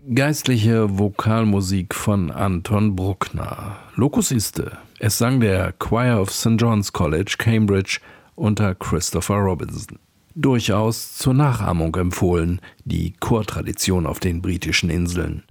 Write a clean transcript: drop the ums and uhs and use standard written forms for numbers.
Geistliche Vokalmusik von Anton Bruckner. Locus iste. Es sang der Choir of St. John's College, Cambridge, unter Christopher Robinson. Durchaus zur Nachahmung empfohlen, die Chortradition auf den britischen Inseln.